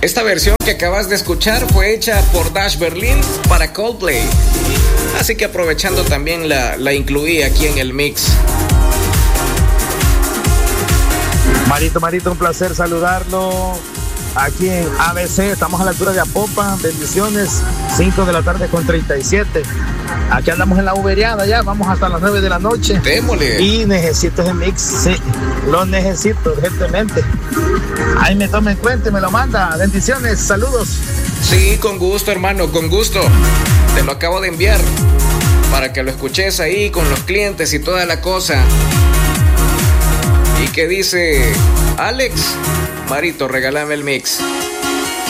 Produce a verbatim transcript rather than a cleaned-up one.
Esta versión que acabas de escuchar fue hecha por Dash Berlin para Coldplay. Así que aprovechando también la, la incluí aquí en el mix. Marito, Marito, un placer saludarlo. Aquí en A B C, estamos a la altura de Apopa, bendiciones, cinco de la tarde con treinta y siete. Aquí andamos en la uberiada ya, vamos hasta las nueve de la noche. Démosle. Y necesito ese mix, sí, lo necesito urgentemente. Ahí me toma en cuenta y me lo manda. Bendiciones, saludos. Sí, con gusto, hermano, con gusto. Te lo acabo de enviar para que lo escuches ahí con los clientes y toda la cosa. ¿Y qué dice Alex? Marito, regálame el mix.